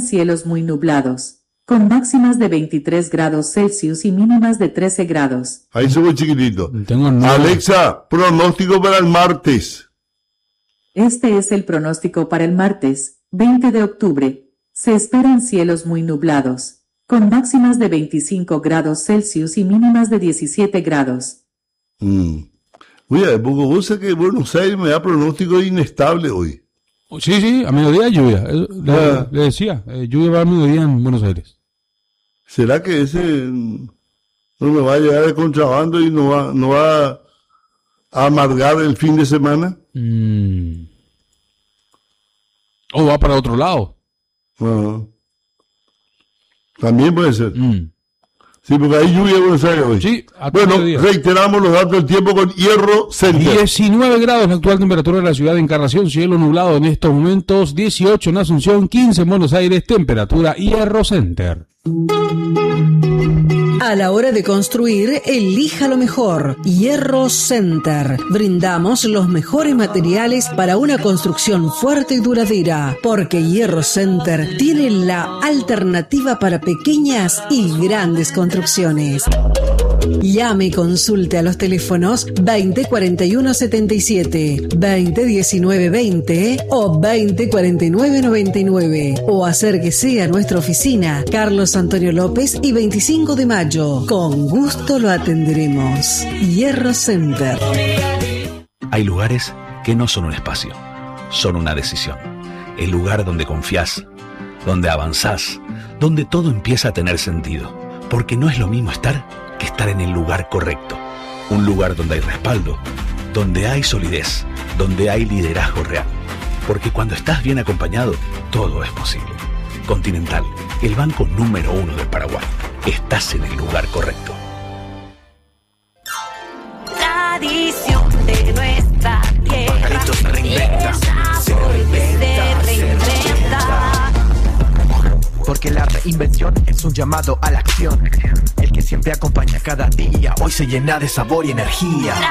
cielos muy nublados, con máximas de 23 grados Celsius y mínimas de 13 grados. Ahí se fue chiquitito. Tengo Alexa, pronóstico para el martes. Este es el pronóstico para el martes, 20 de octubre. Se esperan cielos muy nublados, con máximas de 25 grados Celsius y mínimas de 17 grados. Oye, porque vos sabés que Buenos Aires me da pronóstico inestable hoy. Sí, a mediodía lluvia. Le decía, lluvia va a mediodía en Buenos Aires. ¿Será que ese no me va a llegar el contrabando y no va a amargar el fin de semana? O va para otro lado. También puede ser. Sí, porque hay lluvia en Buenos Aires hoy. Sí, bueno, reiteramos los datos del tiempo con Hierro Center. 19 grados la actual temperatura de la ciudad de Encarnación, cielo nublado en estos momentos, 18 en Asunción, 15 en Buenos Aires, temperatura Hierro Center. A la hora de construir, elija lo mejor. Hierro Center. Brindamos los mejores materiales para una construcción fuerte y duradera, porque Hierro Center tiene la alternativa para pequeñas y grandes construcciones. Llame y consulte a los teléfonos 20 41 77, 20 19 20 o 20 49 99 o acérquese a nuestra oficina Carlos Antonio López y 25 de mayo. Con gusto lo atenderemos. Hierro Center. Hay lugares que no son un espacio, son una decisión. El lugar donde confías, donde avanzás, donde todo empieza a tener sentido. Porque no es lo mismo estar que estar en el lugar correcto. Un lugar donde hay respaldo, donde hay solidez, donde hay liderazgo real. Porque cuando estás bien acompañado, todo es posible. Continental, el banco número 1 del Paraguay. Estás en el lugar correcto. Tradición de nuestra tierra. Pajaritos se reinventa, se reinventa. Porque la reinvención es un llamado a la acción. El que siempre acompaña cada día, hoy se llena de sabor y energía.